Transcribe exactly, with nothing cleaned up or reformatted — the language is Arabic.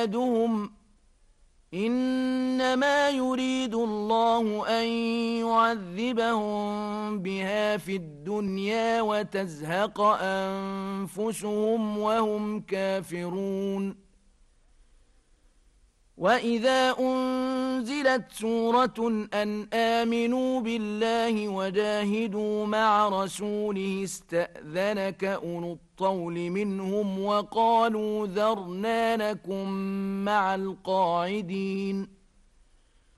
أولادهم إنما يريد الله أن يعذبهم بها في الدنيا وتزهق أنفسهم وهم كافرون وإذا أنزلت سورة أن آمنوا بالله وجاهدوا مع رسوله استأذنك أولو الطول منهم وقالوا ذرنا نكن مع القاعدين